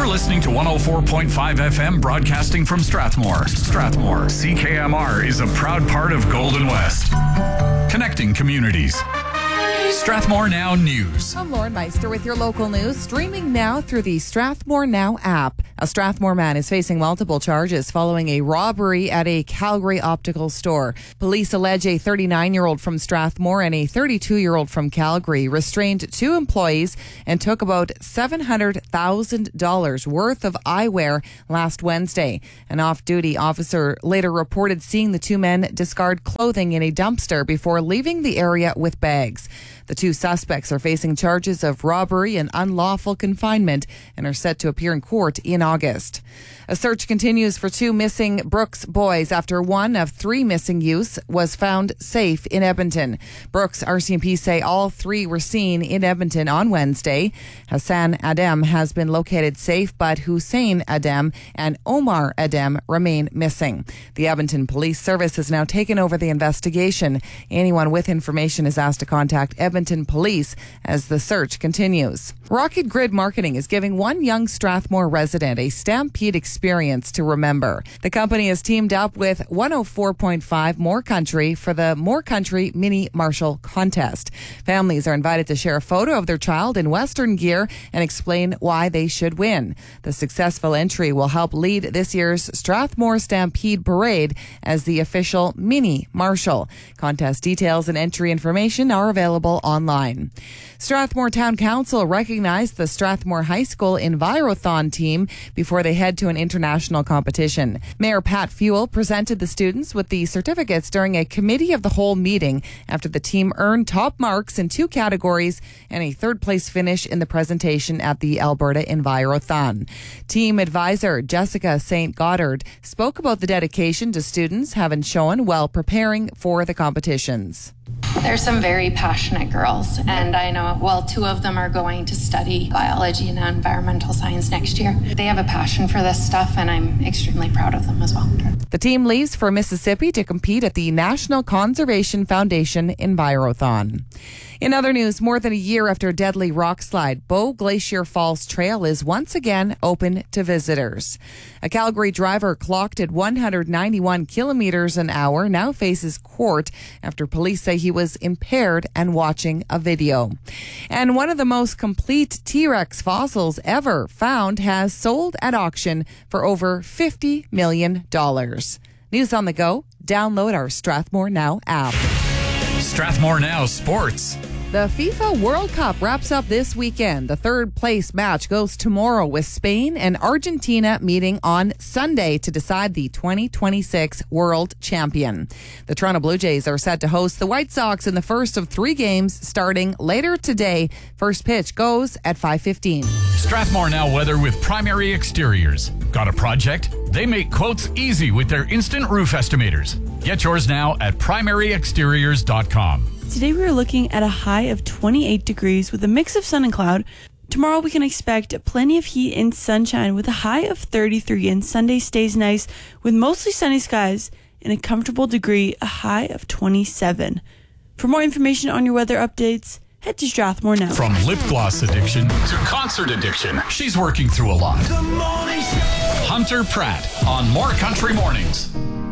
You're listening to 104.5 FM broadcasting from Strathmore. Strathmore, CKMR is a proud part of Golden West. Connecting communities. Strathmore Now News. I'm Lauren Meister with your local news, streaming now through the Strathmore Now app. A Strathmore man is facing multiple charges following a robbery at a Calgary optical store. Police allege a 39-year-old from Strathmore and a 32-year-old from Calgary restrained two employees and took about $700,000 worth of eyewear last Wednesday. An off-duty officer later reported seeing the two men discard clothing in a dumpster before leaving the area with bags. The two suspects are facing charges of robbery and unlawful confinement and are set to appear in court in August. A search continues for two missing Brooks boys after one of three missing youths was found safe in Edmonton. Brooks RCMP say all three were seen in Edmonton on Wednesday. Hassan Adem has been located safe, but Hussein Adem and Omar Adem remain missing. The Edmonton Police Service has now taken over the investigation. Anyone with information is asked to contact Edmonton Police as the search continues. Rocket Grid Marketing is giving one young Strathmore resident a Stampede experience to remember. The company has teamed up with 104.5 More Country for the More Country Mini Marshall Contest. Families are invited to share a photo of their child in Western gear and explain why they should win. The successful entry will help lead this year's Strathmore Stampede Parade as the official Mini Marshall. Contest details and entry information are available online. Strathmore Town Council recognized the Strathmore High School Envirothon team before they head to an international competition. Mayor Pat Fuel presented the students with the certificates during a committee of the whole meeting after the team earned top marks in two categories and a third-place finish in the presentation at the Alberta Envirothon. Team advisor Jessica St. Goddard spoke about the dedication to students having shown while preparing for the competitions. There's some very passionate girls, and I know, well, two of them are going to study biology and environmental science next year. They have a passion for this stuff, and I'm extremely proud of them as well. The team leaves for Mississippi to compete at the National Conservation Foundation Envirothon. In other news, more than a year after a deadly rock slide, Bow Glacier Falls Trail is once again open to visitors. A Calgary driver clocked at 191 kilometers an hour now faces court after police say he was impaired and watching a video. And one of the most complete T-Rex fossils ever found has sold at auction for over $50 million. News on the go. Download our Strathmore Now app. Strathmore Now Sports. The FIFA World Cup wraps up this weekend. The third place match goes tomorrow with Spain and Argentina meeting on Sunday to decide the 2026 world champion. The Toronto Blue Jays are set to host the White Sox in the first of three games starting later today. First pitch goes at 5:15. Strathmore Now weather with Primary Exteriors. Got a project? They make quotes easy with their instant roof estimators. Get yours now at primaryexteriors.com. Today we are looking at a high of 28 degrees with a mix of sun and cloud. Tomorrow we can expect plenty of heat and sunshine with a high of 33, and Sunday stays nice with mostly sunny skies and a comfortable degree, a high of 27. For more information on your weather updates, head to Strathmore Now. From lip gloss addiction to concert addiction, she's working through a lot. Hunter Pratt on More Country Mornings.